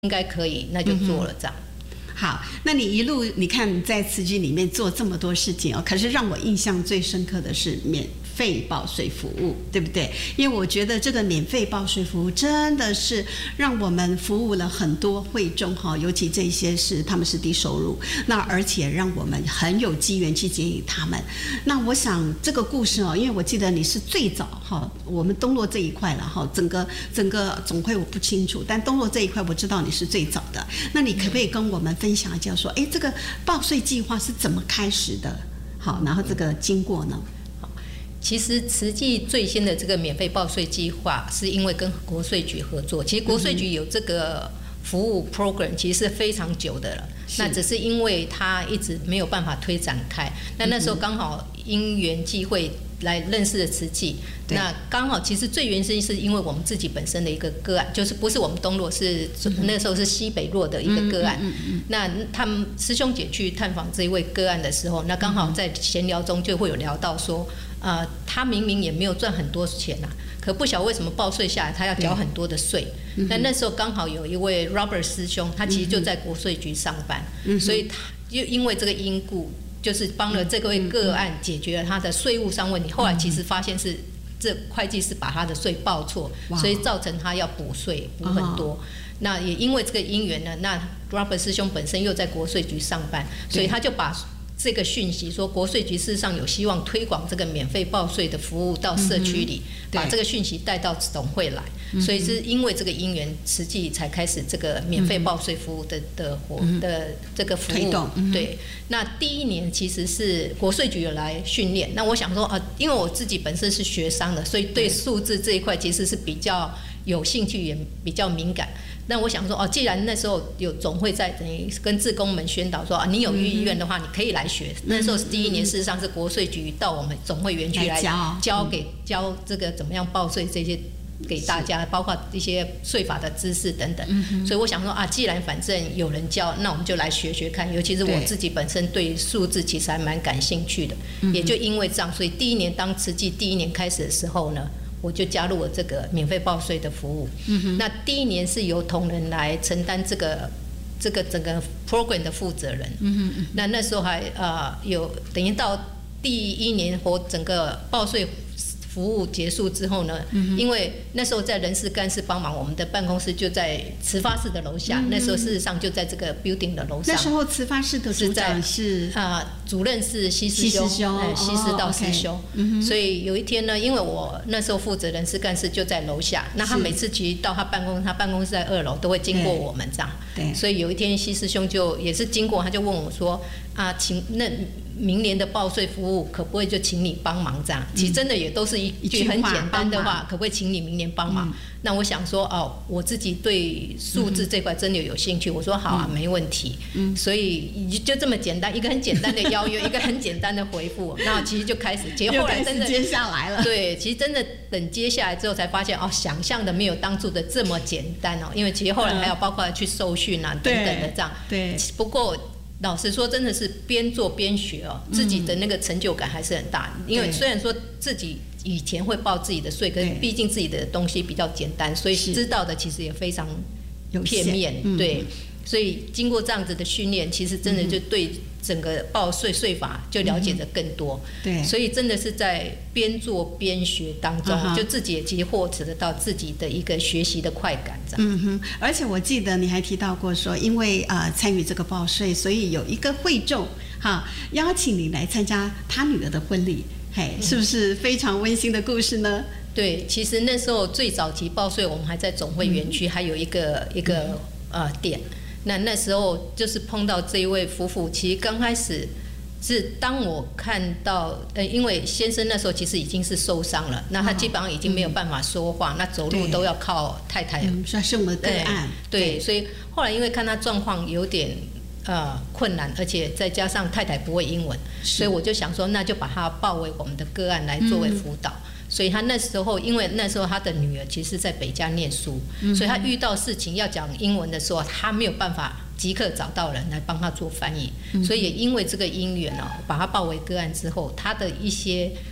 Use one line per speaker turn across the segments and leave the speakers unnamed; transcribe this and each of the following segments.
应该可以，那就做了这样。
好，那你一路你看在慈济里面做这么多事情哦，可是让我印象最深刻的是免费报税服务，对不对？因为我觉得这个免费报税服务真的是让我们服务了很多会众哈，尤其这些他们是低收入，那而且让我们很有机缘去接引他们。那我想这个故事哦，因为我记得你是最早哈，我们东螺这一块了哈，整个总会我不清楚，但东螺这一块我知道你是最早的。那你可不可以跟我们分享一下说，这个报税计划是怎么开始的？好，然后这个经过呢？
其实慈济最新的这个免费报税计划，是因为跟国税局合作。其实国税局有这个服务 program， 其实是非常久的了。那只是因为它一直没有办法推展开。那时候刚好因缘际会来认识了慈济。那刚好其实最原生是因为我们自己本身的一个个案，就是不是我们东螺，是那时候是西北螺的一个个案。那他们师兄姐去探访这一位个案的时候，那刚好在闲聊中就会有聊到说，他明明也没有赚很多钱啊，可不晓得为什么报税下来他要缴很多的税。那时候刚好有一位 Robert 师兄，他其实就在国税局上班，所以他就因为这个因故，就是帮了这位个案解决了他的税务上问题。后来其实发现是这会计师把他的税报错，所以造成他要补税补很多。那也因为这个因缘呢，那 Robert 师兄本身又在国税局上班，所以他就把这个讯息说，国税局事实上有希望推广这个免费报税的服务到社区里，把这个讯息带到总会来。所以是因为这个因缘，慈济才开始这个免费报税服务的这个服务。对，那第一年其实是国税局有来训练。那我想说因为我自己本身是学商的，所以对数字这一块其实是比较有兴趣，也比较敏感。那我想说既然那时候有总会在等于跟志工们宣导说你有意愿的话，你可以来学。那时候是第一年，事实上是国税局到我们总会园区来教这个怎么样报税这些给大家，包括一些税法的知识等等。所以我想说既然反正有人教，那我们就来学学看。尤其是我自己本身对数字其实还蛮感兴趣的，也就因为这样，所以第一年当慈济第一年开始的时候呢，我就加入了这个免费报税的服务。那第一年是由同仁来承担这个整个 program 的负责人。那时候还有等于到第一年或整个报税服务结束之后呢，因为那时候在人事干事帮忙，我们的办公室就在慈发室的楼下。那时候事实上就在这个 building 的楼上。
那时候慈发室的组长是
主任是西师兄，西师道师兄。所以有一天呢，因为我那时候负责人事干事就在楼下，那他每次其实到他办公室在2楼，都会经过我们这样。对。所以有一天西师兄就也是经过，他就问我说请那明年的报税服务可不可以就请你帮忙这样？其实真的也都是一句很简单的话，可不可以请你明年帮忙？那我想说我自己对数字这块真的有兴趣，我说好啊，没问题。所以就这么简单，一个很简单的邀约，一个很简单的回复，那其实就开始。其实后来真的
接下来了。
对，其实真的等接下来之后才发现想象的没有当初的这么简单因为其实后来还有包括去受训等等的这样。对。不过老实说，真的是边做边学自己的那个成就感还是很大。因为虽然说自己以前会报自己的税，可是毕竟自己的东西比较简单，所以知道的其实也非常片面。对，所以经过这样子的训练，其实真的就对整个报税法就了解的更多。对，所以真的是在边做边学当中，就自己也其实获得到自己的一个学习的快感。
而且我记得你还提到过说，因为参与这个报税，所以有一个会众邀请你来参加他女儿的婚礼。是不是非常温馨的故事呢？
对，其实那时候最早期报税，我们还在总会园区，还有一个店。那时候就是碰到这一位夫妇，其实刚开始是当我看到，因为先生那时候其实已经是受伤了，那他基本上已经没有办法说话，那走路都要靠太太。
算是我们的个案。
对，所以后来因为看他状况有点困难，而且再加上太太不会英文，所以我就想说，那就把他报为我们的个案来作为辅导。所以他那时候，因为那时候他的女儿其实在北加念书，所以他遇到事情要讲英文的时候，他没有办法即刻找到人来帮他做翻译。所以也因为这个因缘把他报为个案之后，他的一些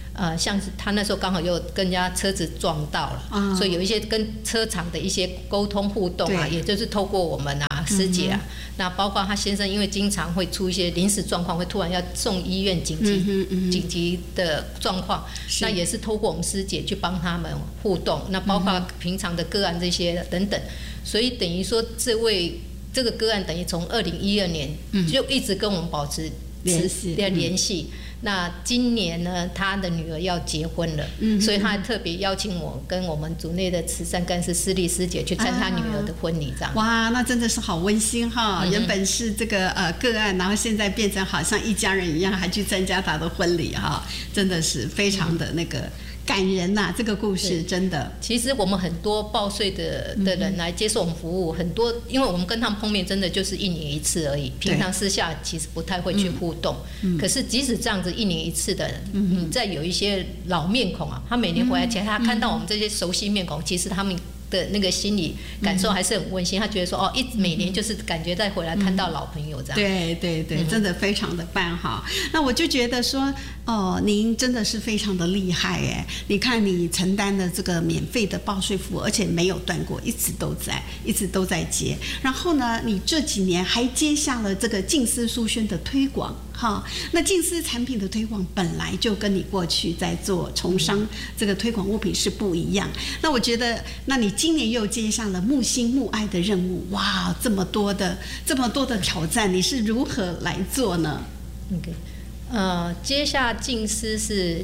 像是他那时候刚好又跟人家车子撞到了，所以有一些跟车厂的一些沟通互动啊，也就是透过我们师姐啊，那包括他先生，因为经常会出一些临时状况，会突然要送医院紧急的状况，那也是透过我们师姐去帮他们互动，那包括平常的个案这些等等，所以等于说这个个案等于从2012年就一直跟我们保持联系。那今年呢，他的女儿要结婚了，所以他还特别邀请我跟我们组内的慈善干事施丽师姐去参他女儿的婚礼，这样。
哇，那真的是好温馨哈！原本是这个个案，然后现在变成好像一家人一样，还去参加他的婚礼哈，真的是非常的那个。感人呐、这个故事真的。
其实我们很多报税的人来接受我们服务，很多因为我们跟他们碰面真的就是1年1次而已，平常私下其实不太会去互动。可是即使这样子1年1次的人，你再有一些老面孔啊，他每年回来前，他看到我们这些熟悉面孔，其实他们的那个心理感受还是很温馨。他觉得说每年就是感觉再回来看到老朋友这样。
对对对，真的非常的棒哈。那我就觉得说，您真的是非常的厉害哎！你看你承担的这个免费的报税服务，而且没有断过，一直都在接。然后呢，你这几年还接下了这个净思书轩的推广。哈，那净思产品的推广本来就跟你过去在做从商这个推广物品是不一样。那我觉得，那你今年又接下了木心木爱的任务，哇，这么多的挑战，你是如何来做呢？
OK。接下净思是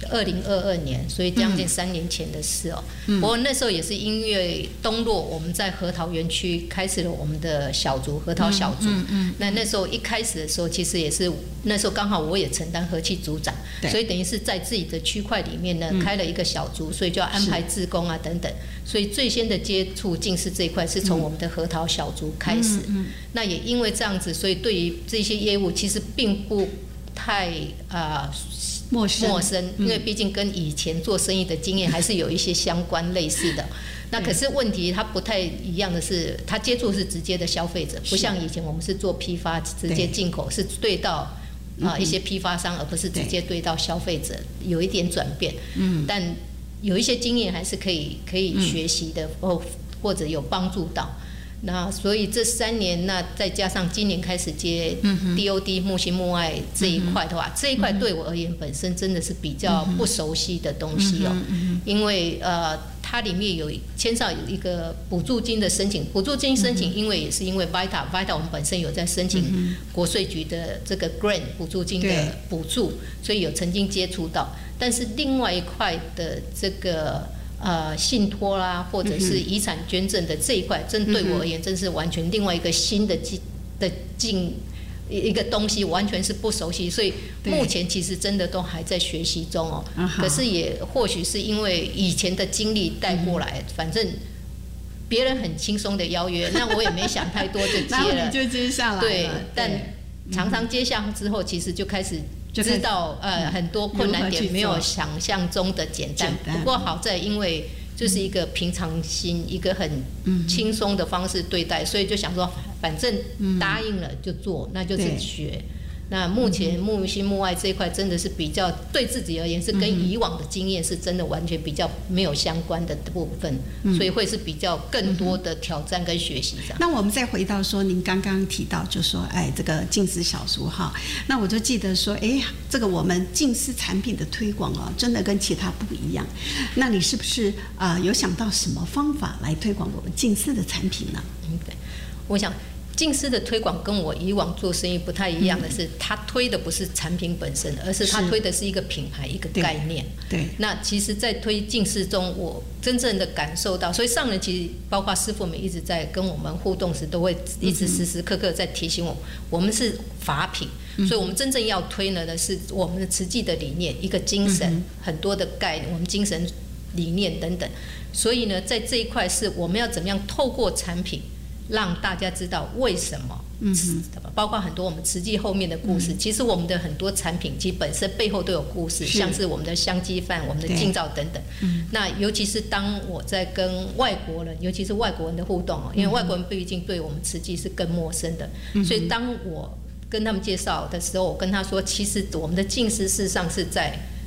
2022年，所以将近3年前的事哦。不过那时候也是因为东洛我们在核桃园区开始了我们的小组核桃小组。那时候一开始的时候，其实也是那时候刚好我也承担和气组长，所以等于是在自己的区块里面呢开了一个小组，所以就要安排志工啊等等。所以最先的接触净思这一块是从我们的核桃小组开始。那也因为这样子，所以对于这些业务其实并不太陌生，因为毕竟跟以前做生意的经验还是有一些相关类似的。那可是问题它不太一样的是，它接触是直接的消费者，不像以前我们是做批发直接进口，是对到一些批发商，而不是直接对到消费者，有一点转变。但有一些经验还是可以学习的，或者有帮助到。那所以这3年，那再加上今年开始接 DOD 木心木爱这一块的话，这一块对我而言本身真的是比较不熟悉的东西哦，因为它里面有牵涉有一个补助金的申请，补助金申请，因为也是因为 Vita 我们本身有在申请国税局的这个 grant 补助金的补助，所以有曾经接触到，但是另外一块的这个。信托啦，或者是遗产捐赠的这一块，真对我而言，真是完全另外一个新的一个东西，完全是不熟悉，所以目前其实真的都还在学习中哦。可是也或许是因为以前的经历带过来，反正别人很轻松的邀约，那我也没想太多就接了，
然后你就接下来了。
对，但常常接下之后，其实就开始。知道很多困难点没有想象中的简单，不过好在因为就是一个平常心，一个很轻松的方式对待，所以就想说反正答应了就做，那就是学。那目前木心木爱这一块真的是比较对自己而言是跟以往的经验是真的完全比较没有相关的部分，所以会是比较更多的挑战跟学习上。
那我们再回到说您刚刚提到就说这个净思小组哈，那我就记得说这个我们净思产品的推广真的跟其他不一样，那你是不是有想到什么方法来推广我们净思的产品呢？
对，我想净思的推广跟我以往做生意不太一样的是，他推的不是产品本身，而是他推的是一个品牌、一个概念。
对。
那其实，在推净思中，我真正的感受到，所以上人其实包括师父们一直在跟我们互动时，都会一直时时刻刻在提醒我们是法品，所以我们真正要推的是我们的慈济的理念，一个精神，很多的概念，我们精神理念等等。所以呢，在这一块是我们要怎么样透过产品。让大家知道为什么，包括很多我们慈济后面的故事。其实我们的很多产品，其实本身背后都有故事，像是我们的香鸡饭、我们的净皂等等。那尤其是当我在跟外国人，尤其是外国人的互动因为外国人毕竟对我们慈济是更陌生的，所以当我跟他们介绍的时候，我跟他说，其实我们的净思事实上是在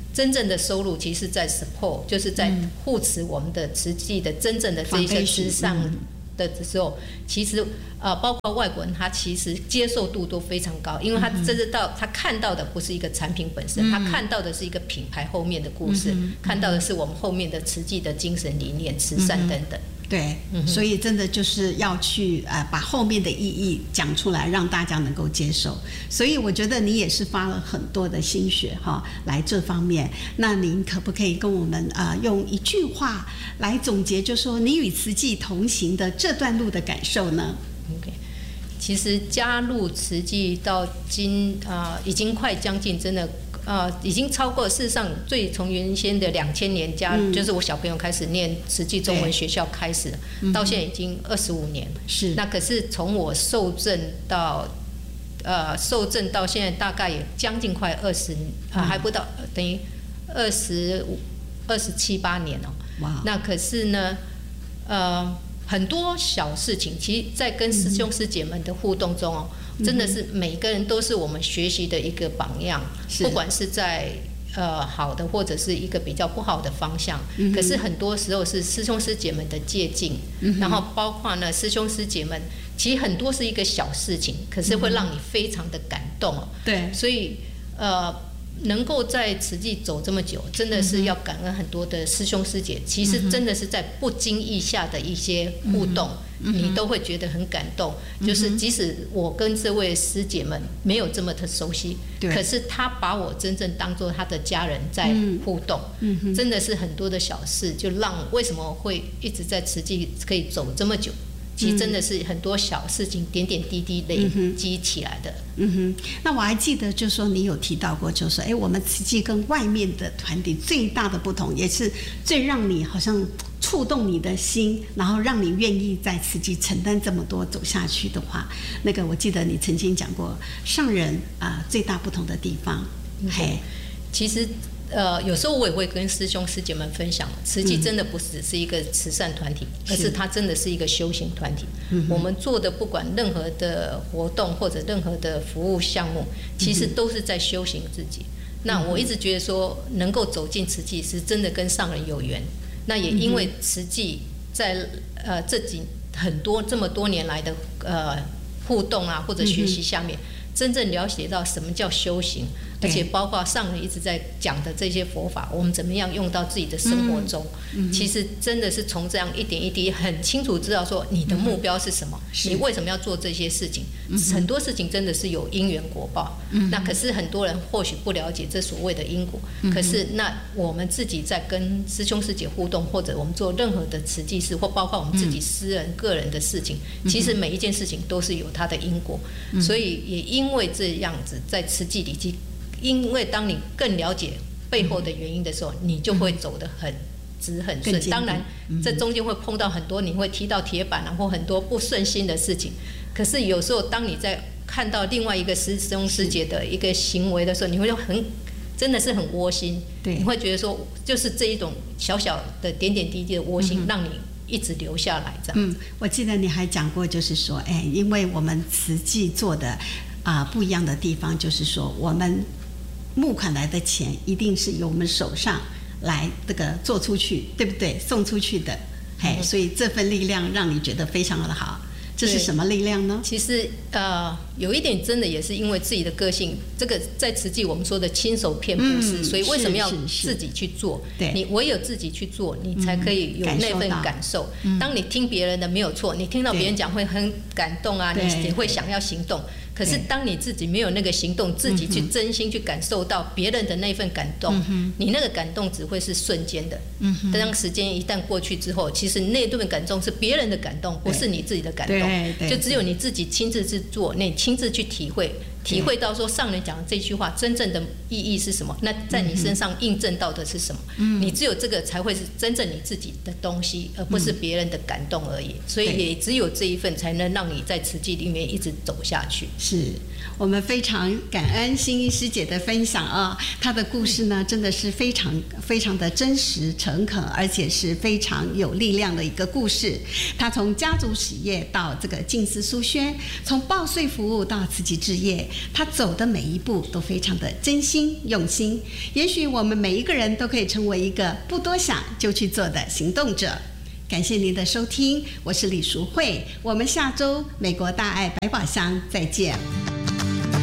真正的收入其实在 support， 就是在护持我们的慈济的真正的这些慈善的时候，其实包括外国人，他其实接受度都非常高，因为他他看到的不是一个产品本身，他看到的是一个品牌后面的故事，看到的是我们后面的慈济的精神理念、慈善等等。
对，所以真的就是要去把后面的意义讲出来，让大家能够接受。所以我觉得你也是花了很多的心血来这方面。那您可不可以跟我们用一句话来总结，就说你与慈济同行的这段路的感受呢？
OK， 其实加入慈济到今已经快将近真的。已经超过，事实上最从原先的2000年就是我小朋友开始念慈济中文学校开始，到现在已经25年。
是。那
可是从我受证到现在大概也将近快20，还不到，等于27、8年哦。哇。那可是呢，很多小事情，其实在跟师兄师姐们的互动中哦。真的是每个人都是我们学习的一个榜样，不管是在好的或者是一个比较不好的方向，可是很多时候是师兄师姐们的借鉴，然后包括呢师兄师姐们，其实很多是一个小事情，可是会让你非常的感动哦。
对，
所以能够在慈济走这么久，真的是要感恩很多的师兄师姐，其实真的是在不经意下的一些互动。你都会觉得很感动，就是即使我跟这位师姐们没有这么的熟悉，可是她把我真正当作她的家人在互动，真的是很多的小事，就让为什么会一直在慈济可以走这么久，其实真的是很多小事情点点滴滴累积起来的。
那我还记得就是说你有提到过，就是说我们慈济跟外面的团体最大的不同，也是最让你好像触动你的心，然后让你愿意在慈济承担这么多走下去的话，那个我记得你曾经讲过上人最大不同的地方。
其实有时候我也会跟师兄师姐们分享，慈济真的不只是一个慈善团体，而是它真的是一个修行团体。我们做的不管任何的活动或者任何的服务项目，其实都是在修行自己。那我一直觉得说，能够走进慈济是真的跟上人有缘。那也因为慈济在这么多年来的互动或者学习下面，真正了解到什么叫修行，而且包括上人一直在讲的这些佛法，我们怎么样用到自己的生活中，其实真的是从这样一点一滴很清楚知道说你的目标是什么，你为什么要做这些事情，很多事情真的是有因缘果报，那可是很多人或许不了解这所谓的因果，可是那我们自己在跟师兄师姐互动，或者我们做任何的慈济事，或包括我们自己私人个人的事情，其实每一件事情都是有它的因果，所以也因为这样子在慈济里因为当你更了解背后的原因的时候，你就会走得很直很顺。当然，这中间会碰到很多你会踢到铁板或很多不顺心的事情。可是有时候，当你在看到另外一个师兄师姐的一个行为的时候，你会真的是很窝心。对，你会觉得说，就是这一种小小的点点滴滴的窝心，让你一直留下来这样。
我记得你还讲过，就是说，因为我们慈济做的不一样的地方，就是说我们募款来的钱一定是由我们手上来这个做出去，对不对？送出去的，所以这份力量让你觉得非常的好。这是什么力量呢？
其实有一点真的也是因为自己的个性，这个在慈济我们说的亲手骗布施，所以为什么要自己去做？你唯有自己去做，你才可以有那份感受。当你听别人的没有错，你听到别人讲会很感动你也会想要行动。可是当你自己没有那个行动，自己去真心去感受到别人的那份感动，你那个感动只会是瞬间的。当时间一旦过去之后，其实那顿感动是别人的感动，不是你自己的感动。就只有你自己亲自去做，你亲自去体会到说上人讲的这句话真正的意义是什么，那在你身上印证到的是什么，你只有这个才会是真正你自己的东西，而不是别人的感动而已。所以也只有这一份才能让你在慈济里面一直走下去。
是我们非常感恩心怡师姐的分享她的故事呢真的是非常非常的真实诚恳，而且是非常有力量的一个故事。她从家族企业到这个净思书轩，从报税服务到慈济置业， 他走的每一步都非常的真心用心。也许我们每一个人都可以成为一个不多想就去做的行动者。感谢您的收听，我是李淑慧，我们下周美国大爱百宝箱再见。